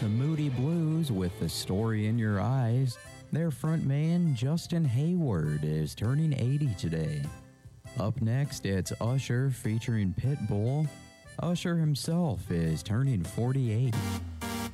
the Moody Blues with The Story in Your Eyes. Their frontman, Justin Hayward, is turning 80 today. Up next, it's Usher featuring Pitbull. Usher himself is turning 48.